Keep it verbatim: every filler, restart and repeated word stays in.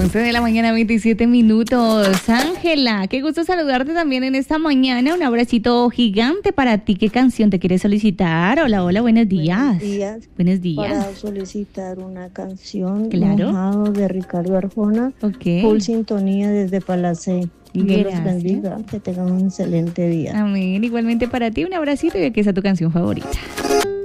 once de la mañana, veintisiete minutos. Ángela, qué gusto saludarte también en esta mañana. Un abracito gigante para ti. ¿Qué canción te quieres solicitar? Hola, hola, buenos días. Buenos días. Buenos días. Para solicitar una canción, Claro. Mojado, de Ricardo Arjona. Ok. Full sintonía desde Palacé. Dios los Gracias. bendiga, que tengan un excelente día. Amén. Igualmente para ti, un abracito y que sea tu canción favorita.